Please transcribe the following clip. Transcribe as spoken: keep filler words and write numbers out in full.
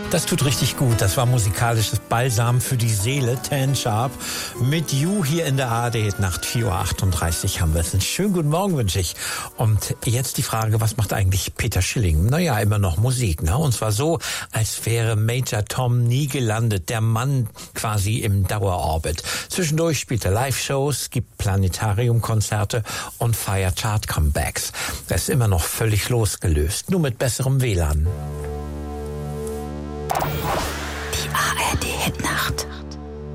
Das tut richtig gut. Das war musikalisches Balsam für die Seele. Tan Sharp mit You hier in der A R D-Nacht. vier Uhr achtunddreißig haben wir es. Einen schönen guten Morgen wünsche ich. Und jetzt die Frage, was macht eigentlich Peter Schilling? Naja, immer noch Musik, ne? Und zwar so, als wäre Major Tom nie gelandet. Der Mann quasi im Dauerorbit. Zwischendurch spielt er Live-Shows, gibt Planetarium-Konzerte und feiert Chart-Comebacks. Er ist immer noch völlig losgelöst. Nur mit besserem W L A N. Die A R D-Hitnacht.